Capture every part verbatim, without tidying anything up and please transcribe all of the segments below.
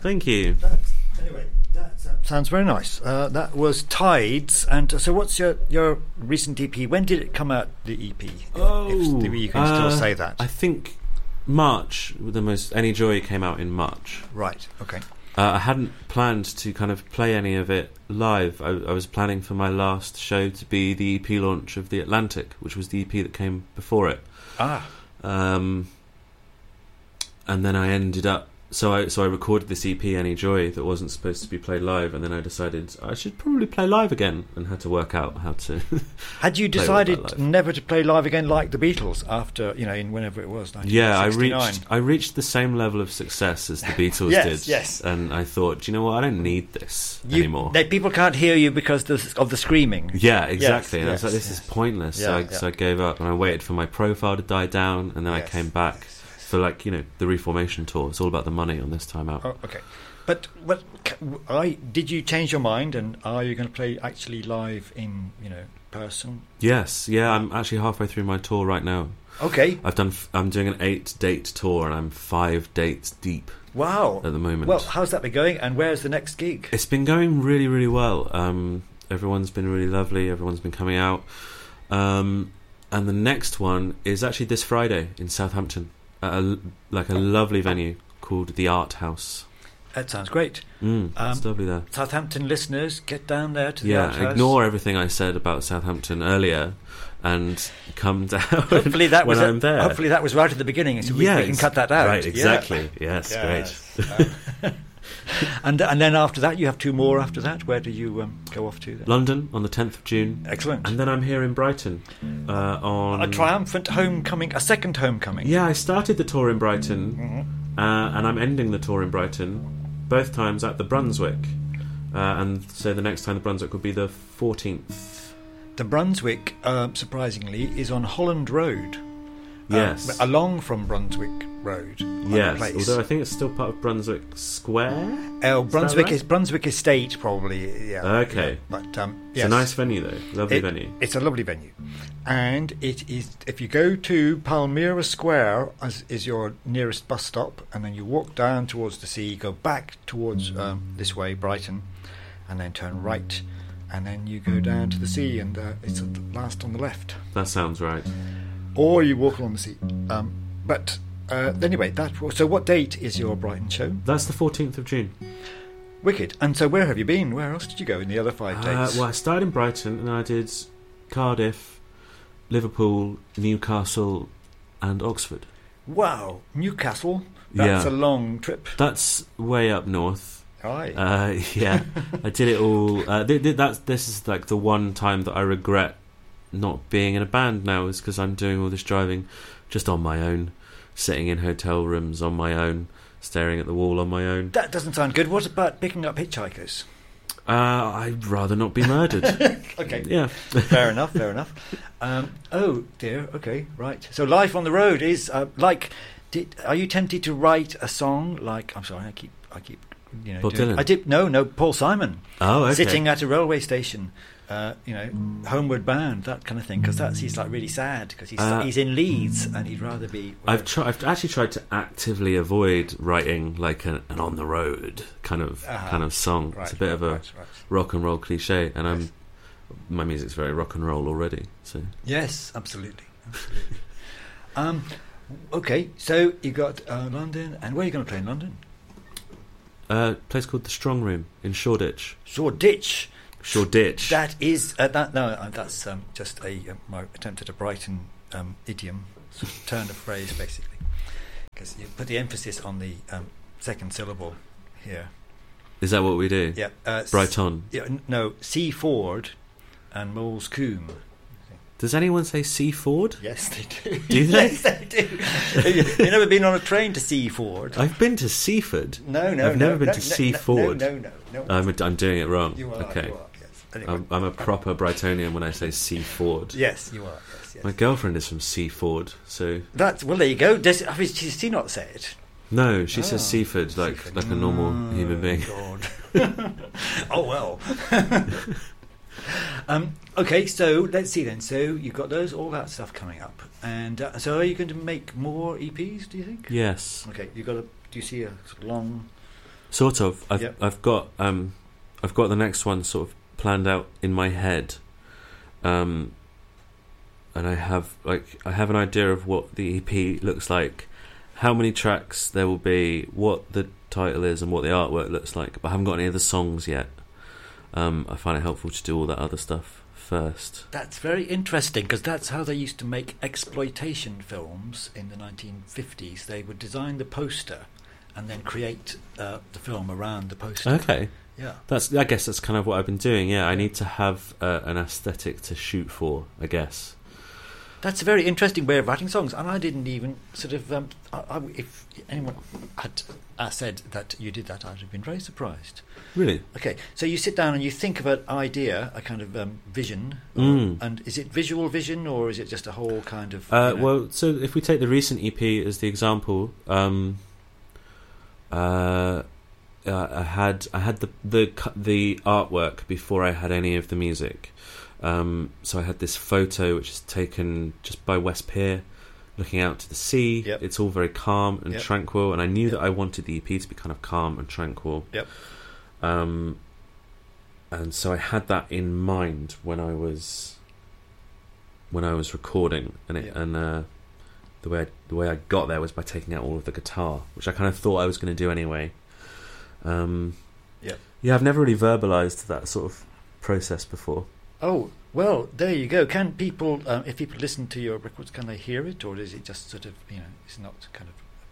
Thank you. That's, anyway, that uh, sounds very nice. Uh, that was Tides. And uh, so what's your, your recent E P? When did it come out, the E P? If, Oh, if you can still uh, say that. I think March, the most Any Joy came out in March. Right, okay. Uh, I hadn't planned to kind of play any of it live. I, I was planning for my last show to be the E P launch of The Atlantic, which was the E P that came before it. Ah. Um, and then I ended up... So I so I recorded this E P, Any Joy, that wasn't supposed to be played live, and then I decided I should probably play live again, and had to work out how to... Had you decided never to play live again like the Beatles after, you know, in whenever it was, Yeah, I nineteen sixty-nine? reached I reached the same level of success as the Beatles yes, did. Yes, and I thought, do you know what, I don't need this you, anymore. They, people can't hear you because the, of the screaming. Yeah, exactly. Yes, and I yes, was like, this yes. is pointless. Yeah, so, I, yeah. so I gave up, and I waited for my profile to die down, and then Yes. I came back for, like, you know, the Reformation tour. It's all about the money on this time out. Oh, okay. But what, I, did you change your mind, and are you going to play actually live in, you know, person? Yes, yeah, I'm actually halfway through my tour right now. Okay. I've done. f- I'm doing an eight-date tour, and I'm five dates deep Wow. at the moment. Well, how's that been going, and where's the next gig? It's been going really, really well. Um, everyone's been really lovely. Everyone's been coming out. Um, and the next one is actually this Friday in Southampton, at a, like a lovely venue called the Art House. That sounds great. Mm, Um, it's lovely there. Southampton listeners, get down there to the Yeah, Art House. ignore everything I said about Southampton earlier and come down Hopefully that when was I'm there. Hopefully that was right at the beginning, so we, yeah, we can cut that out. Right, Yeah. exactly. Yes, Yes. great. Um, and and then after that, you have two more. After that, where do you um, go off to? Then? London on the tenth of June. Excellent. And then I'm here in Brighton uh, on... A triumphant homecoming, a second homecoming. Yeah, I started the tour in Brighton, Mhm. uh, and I'm ending the tour in Brighton, both times at the Brunswick. Uh, and so the next time the Brunswick will be the fourteenth. The Brunswick, uh, surprisingly, is on Holland Road. Yes. Uh, along from Brunswick Road. like the Yes, place. although I think it's still part of Brunswick Square. Oh, Is Brunswick that right? is Brunswick Estate, probably. Yeah. Okay. Yeah. But um, It's yes. a nice venue, though. Lovely It- venue. It's a lovely venue, and it is. If you go to Palmyra Square, as is your nearest bus stop, and then you walk down towards the sea, go back towards um, this way, Brighton, and then turn right, and then you go down to the sea, and uh, it's at the last on the left. That sounds right. Or you walk along the sea. Um, but uh, anyway, that. So, what date is your Brighton show? That's the fourteenth of June. Wicked. And so, where have you been? Where else did you go in the other five Uh, dates? well, I started in Brighton, and then I did Cardiff, Liverpool, Newcastle, and Oxford. Wow, Newcastle. That's Yeah. a long trip. That's way up north. Aye. Uh, yeah, I did it all. Uh, th- th- that's this is like the one time that I regret not being in a band now, is because I'm doing all this driving just on my own, sitting in hotel rooms on my own, staring at the wall on my own. That doesn't sound good. What about picking up hitchhikers? Uh, I'd rather not be murdered. Okay. Yeah. Fair enough, fair enough. Um, oh, dear. Okay, right. So life on the road is uh, like... Did, are you tempted to write a song like... I'm sorry, I keep... I keep you know, Bob doing, Dylan? I did no, no. Paul Simon, Oh, okay. sitting at a railway station, uh, you know, homeward bound, that kind of thing. Because that's he's like really sad because he's Uh, he's in Leeds and he'd rather be. I've tried. I've actually tried to actively avoid writing like a, an on the road kind of Uh-huh. kind of song. Right, it's a bit of a right, right. rock and roll cliche, and I'm Yes. my music's very rock and roll already. So Yes, absolutely, absolutely. um, okay, so you got uh, London, and where are you going to play in London? uh, a place called the Strong Room in Shoreditch. Shoreditch. Shoreditch. That is uh, that. No, uh, that's um, just a uh, my attempt at a Brighton um, idiom, sort of turn of phrase, basically, because you put the emphasis on the um, second syllable here. Is that what we do? Yeah, uh, s- Brighton. Yeah, n- no, Seaford and Moles Coombe. Does anyone say Seaford? Yes, they do. Do they? Yes, they do. You've never been on a train to Seaford? I've been to Seaford. No, no, I've no, never been no, to no, Seaford. No, no, no. no. I'm, I'm doing it wrong. You are. okay. You are. Yes. Anyway. I'm, I'm a proper Brightonian when I say Seaford. Yes, you are. Yes, yes. My girlfriend is from Seaford, so That's well. There you go. Does, I mean, does she not say it? no, she says Oh. Seaford like Seaford. like a normal Mm, human being. God. Oh well. um, okay, so let's see then. So you've got those, all that stuff coming up, and uh, so are you going to make more E Ps? Do you think? Yes. Okay, you got a. Do you see a sort of long? Sort of. I've Yep. I've got um, I've got the next one sort of planned out in my head, um, and I have like I have an idea of what the E P looks like, how many tracks there will be, what the title is, and what the artwork looks like. But I haven't got any of the songs yet. Um, I find it helpful to do all that other stuff first. That's very interesting, because that's how they used to make exploitation films in the nineteen fifties. They would design the poster and then create uh, the film around the poster. Okay. Yeah. That's. I guess that's kind of what I've been doing. Yeah, I need to have uh, an aesthetic to shoot for, I guess. That's a very interesting way of writing songs, and I didn't even sort of. Um, I, I, if anyone had uh, said that you did that, I'd have been very surprised. Really? Okay, so you sit down and you think of an idea, a kind of um, vision, Mm. and is it visual vision or is it just a whole kind of? Uh, you know- well, so if we take the recent E P as the example, um, uh, uh, I had I had the the cu- the artwork before I had any of the music. Um, so I had this photo which is taken just by West Pier, looking out to the sea. Yep. It's all very calm and Yep. tranquil, and I knew Yep. that I wanted the E P to be kind of calm and tranquil. Yep. Um, and so I had that in mind when I was when I was recording, and it, Yeah. and uh, the way I, the way I got there was by taking out all of the guitar, which I kind of thought I was going to do anyway. Um, Yep. Yeah, I've never really verbalized that sort of process before. Oh, well, there you go. Can people, um, if people listen to your records, can they hear it, or is it just sort of, you know, it's not kind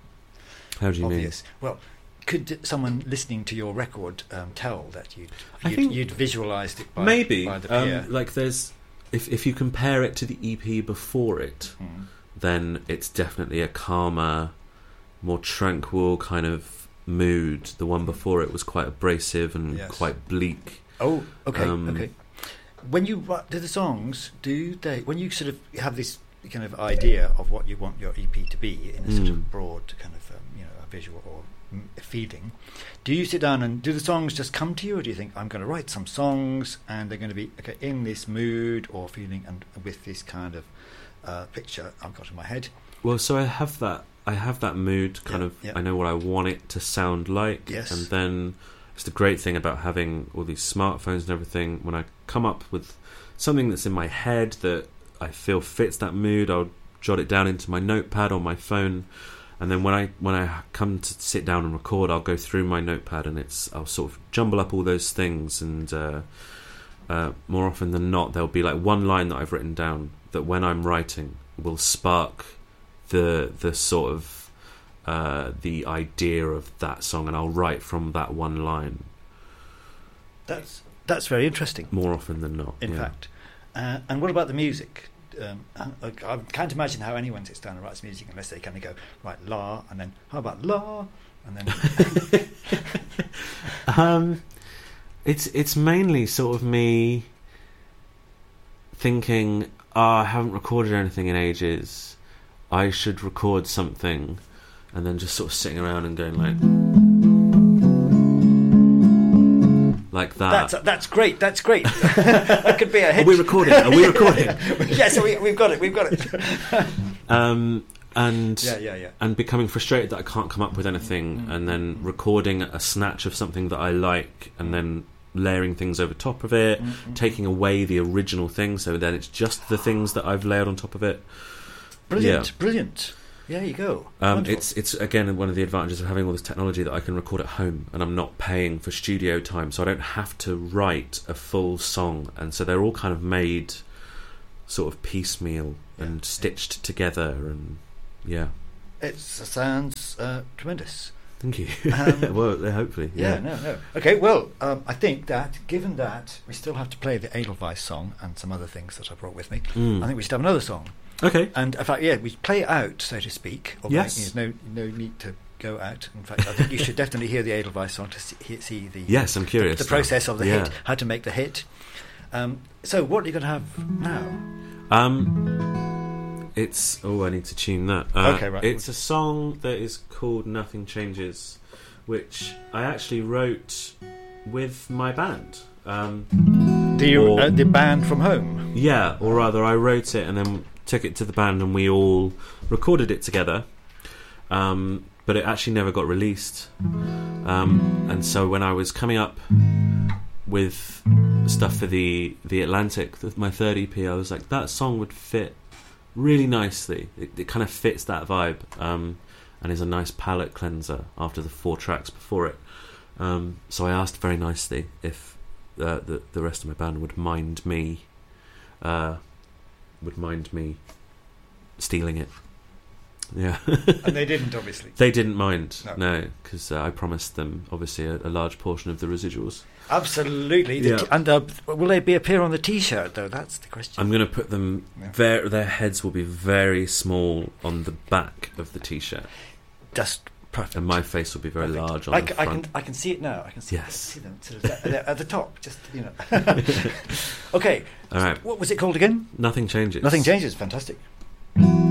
of How do you obvious? Well, could someone listening to your record um, tell that you'd I you'd, think you'd visualised it by, mean? Maybe by the pier? um, like there's if if you compare it to the E P before it, Mm. then it's definitely a calmer, more tranquil kind of mood. The one before it was quite abrasive and Yes. quite bleak. Oh, okay, Um, okay. When you write- do the songs, do they? When you sort of have this kind of idea of what you want your E P to be in a sort Mm. of broad kind of um, you know a visual or mm, a feeling, do you sit down and do the songs just come to you, or do you think I'm going to write some songs and they're going to be okay in this mood or feeling and with this kind of uh, picture I've got in my head? Well, so I have that. I have that mood. Kind Yeah, of. yeah. I know what I want it to sound like. Yes. And then it's the great thing about having all these smartphones and everything. When I come up with something that's in my head that I feel fits that mood, I'll jot it down into my notepad on my phone. And then when I when I come to sit down and record, I'll go through my notepad and it's I'll sort of jumble up all those things. And uh, uh, more often than not, there'll be like one line that I've written down that when I'm writing will spark the the sort of uh, the idea of that song, and I'll write from that one line That's that's very interesting. more often than not. In yeah. fact, uh, and what about the music? Um, I, I can't imagine how anyone sits down and writes music unless they kind of go right la, and then how about la, and then um, it's it's mainly sort of me thinking, oh, I haven't recorded anything in ages. I should record something, and then just sort of sitting around and going like, like that. that's that's great. That's great. That could be a hit. Are we recording? Are we recording? Yes, we, we've got it. We've got it. um, and Yeah, yeah, yeah. and becoming frustrated that I can't come up with anything, Mm, and then mm. recording a snatch of something that I like, and then layering things over top of it, Mm, mm. taking away the original thing, so then it's just the things that I've layered on top of it. Brilliant, Yeah. brilliant. There you go. Um, Wonderful. it's it's again one of the advantages of having all this technology that I can record at home, and I'm not paying for studio time, so I don't have to write a full song, and so they're all kind of made sort of piecemeal Yeah, and yeah. stitched together, and yeah. It sounds uh, tremendous. Thank you. Um, well, hopefully, Yeah, yeah. no, no. Okay, well, um, I think that given that we still have to play the Edelweiss song and some other things that I brought with me, Mm. I think we should have another song. Okay. And in fact, yeah, we play it out, so to speak. Although Yes. There's no no need to go out. In fact, I think you should definitely hear the Edelweiss song to see, he- see the Yes, I'm curious. the process of the Yeah. hit, how to make the hit. Um, so, what are you going to have now? Um, it's oh, I need to tune that. Uh, Okay, right. It's a song that is called "Nothing Changes," which I actually wrote with my band. Um, Do you Or- uh, the band from home? yeah, or rather, I wrote it and then took it to the band, and we all recorded it together. Um, but it actually never got released. Um, and so when I was coming up with stuff for the the Atlantic, the, my third E P, I was like, that song would fit really nicely. It, it kind of fits that vibe, um, and is a nice palate cleanser after the four tracks before it. Um, so I asked very nicely if uh, the the rest of my band would mind me, uh, would mind me stealing it. Yeah. And they didn't, obviously. They didn't mind, No. no, because uh, I promised them, obviously, a, a large portion of the residuals. Absolutely. The Yeah. t- and uh, will they be appear on the T-shirt, though? That's the question. I'm going to put them, Yeah. ver- their heads will be very small on the back of the T-shirt, Just perfect. and my face will be very Perfect. large on I, the c- I front. can I can see it now. I can see, Yes. see them sort of at, at the top. Just you know. Okay. All right. What was it called again? Nothing changes. Nothing changes. Fantastic.